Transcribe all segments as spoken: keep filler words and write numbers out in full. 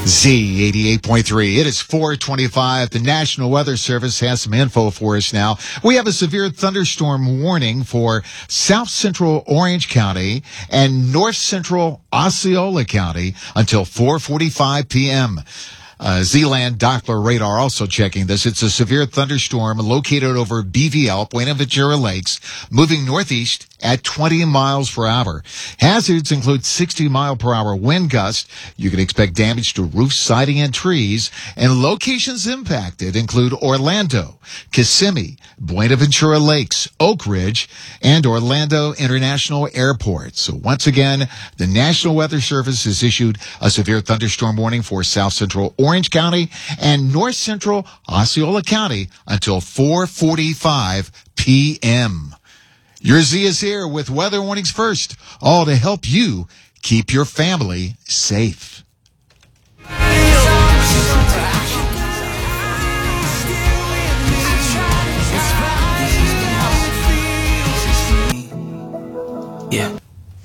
Z eighty-eight point three. It is four twenty-five. The National Weather Service has some info for us now. We have a severe thunderstorm warning for south central Orange County and north central Osceola County until four forty-five p.m. Uh, Z-Land Doppler radar also checking this. It's a severe thunderstorm located over B V L, Buenaventura Lakes, moving northeast at twenty miles per hour. Hazards include sixty mile per hour wind gusts. You can expect damage to roof siding and trees. And locations impacted include Orlando, Kissimmee, Buenaventura Lakes, Oak Ridge, and Orlando International Airport. So once again, the National Weather Service has issued a severe thunderstorm warning for south central Orange County and north central Osceola County until four forty-five p.m. Your Z is here with weather warnings first, all to help you keep your family safe. Yeah.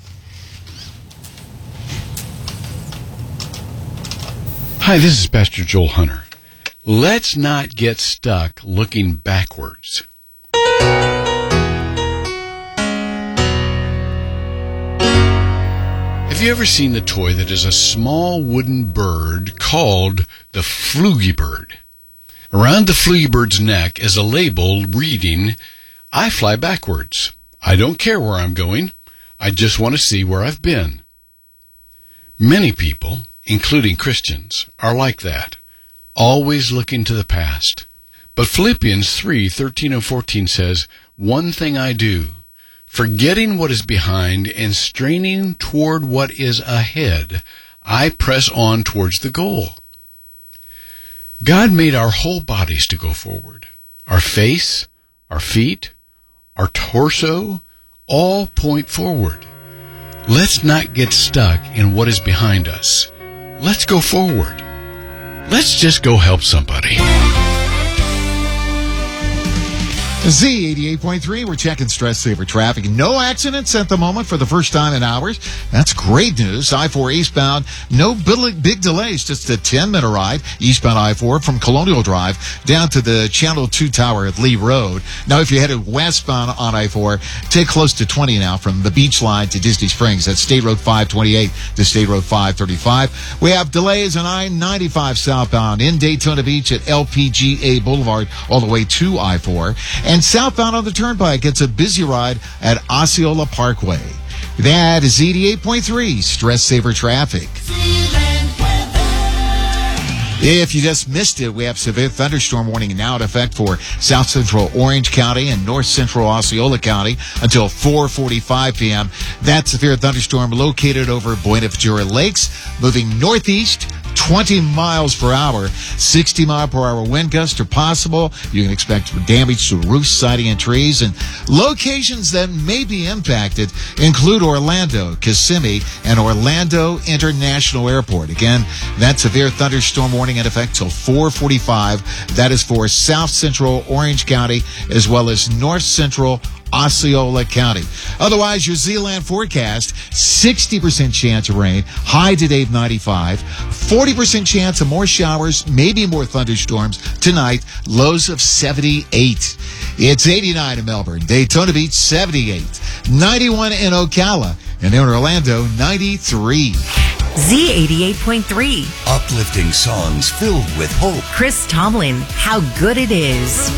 Hi, this is Pastor Joel Hunter. Let's not get stuck looking backwards. Have you ever seen the toy that is a small wooden bird called the Flugibird? Around the Flugibird's neck is a label reading, "I fly backwards. I don't care where I'm going. I just want to see where I've been." Many people, including Christians, are like that, always looking to the past. But Philippians three thirteen and fourteen says, "One thing I do, forgetting what is behind and straining toward what is ahead, I press on towards the goal." God made our whole bodies to go forward. Our face, our feet, our torso, all point forward. Let's not get stuck in what is behind us. Let's go forward. Let's just go help somebody. Z eighty-eight point three, we're checking Stress Saver traffic. No accidents at the moment for the first time in hours. That's great news. I four eastbound, no big, big delays, just a ten-minute ride eastbound I four from Colonial Drive down to the Channel two Tower at Lee Road. Now, if you're headed westbound on I four, take close to twenty now from the Beach Line to Disney Springs. That's State Road five twenty-eight to State Road five thirty-five. We have delays on I ninety-five southbound in Daytona Beach at L P G A Boulevard all the way to I four. And southbound on the Turnpike, it's a busy ride at Osceola Parkway. That is eighty-eight point three Stress Saver Traffic. If you just missed it, we have severe thunderstorm warning now in effect for south central Orange County and north central Osceola County until four forty-five p.m. That severe thunderstorm located over Buenaventura Lakes, moving northeast twenty miles per hour, sixty mile per hour wind gusts are possible. You can expect damage to roof siding and trees. And locations that may be impacted include Orlando, Kissimmee, and Orlando International Airport. Again, that severe thunderstorm warning in effect till four forty-five. That is for south central Orange County as well as north central Osceola County. Otherwise, your Z-Land forecast, sixty percent chance of rain, high today of ninety-five, forty percent chance of more showers, maybe more thunderstorms tonight, lows of seventy-eight. It's eighty-nine in Melbourne, Daytona Beach seventy-eight, ninety-one in Ocala, and in Orlando ninety-three. Z eighty-eight point three. Uplifting songs filled with hope. Chris Tomlin, How Good It Is.